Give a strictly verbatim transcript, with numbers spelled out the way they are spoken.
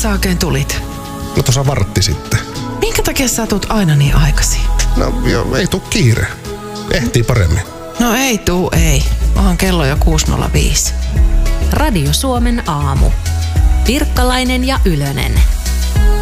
sä oikein tulit? No tuossa vartti sitten. Minkä takia sä tulet aina niin aikaisin? No joo, ei tuu kiire. Ehtii paremmin. No ei tuu, ei. Onhan kello jo kuusi nolla viisi. Radio Suomen aamu. Pirkkalainen ja Ylönen.